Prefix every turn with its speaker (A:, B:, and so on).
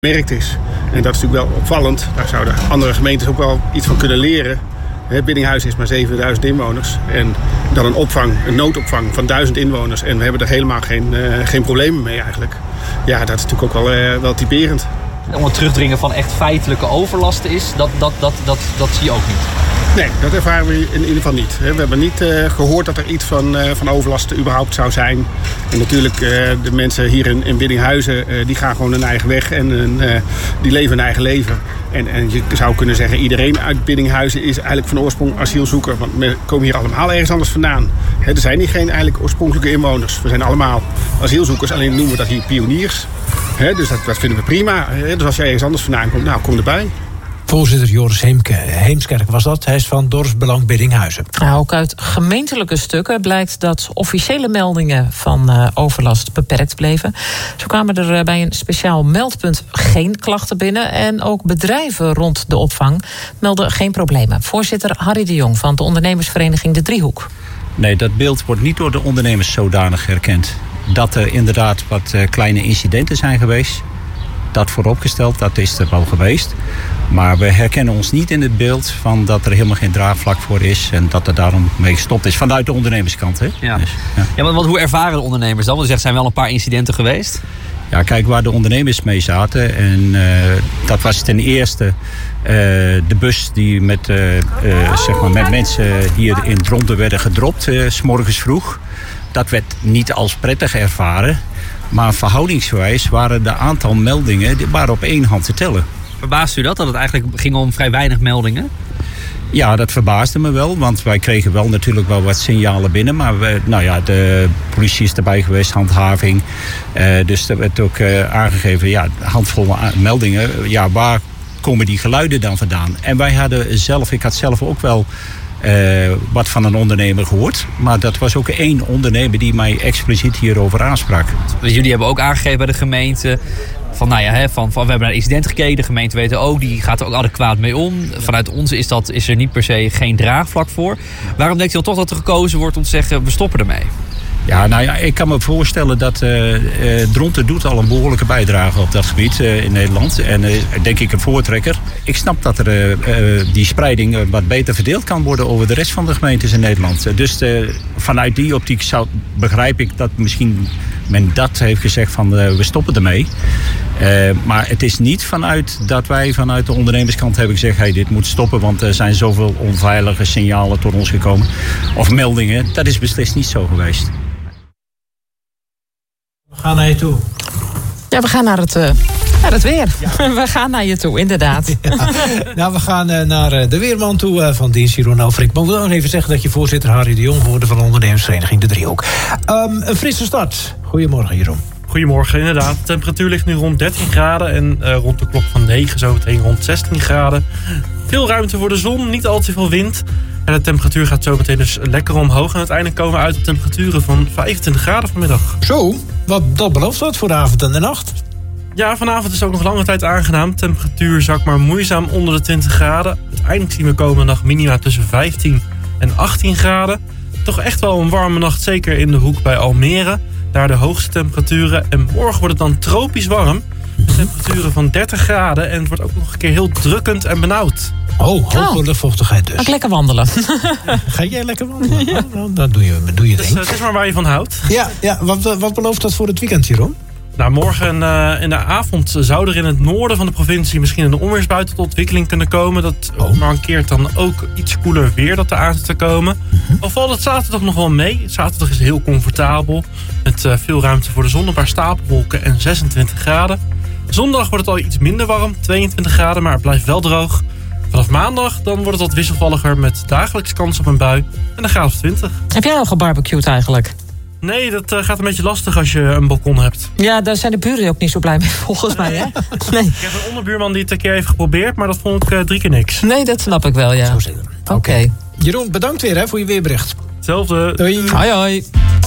A: gemerkt is. En dat is natuurlijk wel opvallend. Daar zouden andere gemeentes ook wel iets van kunnen leren. Biddinghuizen is maar 7000 inwoners. En dan een noodopvang van 1000 inwoners. En we hebben er helemaal geen problemen mee eigenlijk. Ja, dat is natuurlijk ook wel typerend.
B: Om het terugdringen van echt feitelijke overlast is, dat zie je ook niet.
A: Nee, dat ervaren we in ieder geval niet. We hebben niet gehoord dat er iets van overlast überhaupt zou zijn. En natuurlijk, de mensen hier in Biddinghuizen, die gaan gewoon hun eigen weg en die leven hun eigen leven. En je zou kunnen zeggen, iedereen uit Biddinghuizen is eigenlijk van oorsprong asielzoeker. Want we komen hier allemaal ergens anders vandaan. Er zijn hier geen eigenlijk oorspronkelijke inwoners. We zijn allemaal asielzoekers, alleen noemen we dat hier pioniers. Dus dat vinden we prima. Dus als jij ergens anders vandaan komt, nou, kom erbij.
C: Voorzitter Joris Heemskerk was dat. Hij is van Dorpsbelang Biddinghuizen.
D: Ook uit gemeentelijke stukken blijkt dat officiële meldingen van overlast beperkt bleven. Zo kwamen er bij een speciaal meldpunt geen klachten binnen. En ook bedrijven rond de opvang melden geen problemen. Voorzitter Harry de Jong van de ondernemersvereniging De Driehoek.
E: Nee, dat beeld wordt niet door de ondernemers zodanig herkend. Dat er inderdaad wat kleine incidenten zijn geweest. Dat vooropgesteld, dat is er wel geweest. Maar we herkennen ons niet in het beeld van dat er helemaal geen draagvlak voor is en dat er daarom mee gestopt is. Vanuit de ondernemerskant. Hè?
B: Ja.
E: Dus,
B: ja, want hoe ervaren de ondernemers dan? Want er zijn wel een paar incidenten geweest.
E: Ja, kijk waar de ondernemers mee zaten. En dat was ten eerste de bus die met mensen hier in Dronten werden gedropt, 's morgens vroeg. Dat werd niet als prettig ervaren. Maar verhoudingsgewijs waren de aantal meldingen op één hand te tellen.
B: Verbaast u dat het eigenlijk ging om vrij weinig meldingen?
E: Ja, dat verbaasde me wel. Want wij kregen wel natuurlijk wel wat signalen binnen. Maar de politie is erbij geweest, handhaving. Dus er werd ook aangegeven, handvol meldingen. Ja, waar komen die geluiden dan vandaan? En wij hadden ik had zelf ook wel wat van een ondernemer gehoord. Maar dat was ook één ondernemer die mij expliciet hierover aansprak.
B: Dus jullie hebben ook aangegeven bij de gemeente van we hebben naar een incident gekeken. De gemeente weet ook, die gaat er ook adequaat mee om. Vanuit ons is er niet per se geen draagvlak voor. Waarom denkt u dan toch dat er gekozen wordt om te zeggen, we stoppen ermee?
E: Ja, ik kan me voorstellen dat Dronten doet al een behoorlijke bijdrage op dat gebied in Nederland. En denk ik een voortrekker. Ik snap dat er die spreiding wat beter verdeeld kan worden over de rest van de gemeentes in Nederland. Dus vanuit die optiek begrijp ik dat misschien men dat heeft gezegd van we stoppen ermee. Maar het is niet dat wij vanuit de ondernemerskant hebben gezegd, dit moet stoppen, want er zijn zoveel onveilige signalen tot ons gekomen. Of meldingen. Dat is beslist niet zo geweest.
C: We gaan naar je toe.
D: Ja, we gaan naar het weer. Ja. We gaan naar je toe, inderdaad.
C: Ja. We gaan naar de weerman toe van dienst Jeroen Alfrik. Ik moet nog even zeggen dat je voorzitter Harry de Jong wordt van de ondernemersvereniging De Driehoek. Een frisse start. Goedemorgen, Jeroen.
F: Goedemorgen, inderdaad. De temperatuur ligt nu rond 13 graden en rond de klok van 9 zo meteen rond 16 graden. Veel ruimte voor de zon, niet al te veel wind. En de temperatuur gaat zo meteen dus lekker omhoog. En uiteindelijk komen we uit op temperaturen van 25 graden vanmiddag.
C: Zo, dat belooft wat voor de avond en de nacht.
F: Ja, vanavond is het ook nog lange tijd aangenaam. De temperatuur zakt maar moeizaam onder de 20 graden. Uiteindelijk zien we komende nacht minima tussen 15 en 18 graden. Toch echt wel een warme nacht, zeker in de hoek bij Almere. Daar de hoogste temperaturen. En morgen wordt het dan tropisch warm. De temperaturen van 30 graden. En het wordt ook nog een keer heel drukkend en benauwd.
C: Hoge luchtvochtigheid dus.
D: Ga ik lekker wandelen.
C: Ga jij lekker wandelen? Ja. Nou, dat doe je ding.
F: Dus, het is maar waar je van houdt.
C: Ja, wat belooft dat voor het weekend, Jeroen?
F: Nou, morgen in de avond zou er in het noorden van de provincie misschien een onweersbui tot ontwikkeling kunnen komen. Dat markeert dan ook iets koeler weer dat er aan zit te komen. Al valt het zaterdag nog wel mee. Zaterdag is heel comfortabel. Met veel ruimte voor de zon, een paar stapelwolken en 26 graden. Zondag wordt het al iets minder warm, 22 graden, maar het blijft wel droog. Vanaf maandag dan wordt het wat wisselvalliger met dagelijks kans op een bui en een graad of 20.
D: Heb jij al gebarbecued eigenlijk?
F: Nee, dat gaat een beetje lastig als je een balkon hebt.
D: Ja, daar zijn de buren ook niet zo blij mee, volgens mij. Hè? Nee.
F: Ik heb een onderbuurman die het een keer heeft geprobeerd, maar dat vond ik 3 keer niks.
D: Nee, dat snap ik wel, ja.
C: Zo zitten.
D: Oké.
C: Jeroen, bedankt weer voor je weerbericht.
F: Hetzelfde.
C: Doei.
D: Hoi, hoi.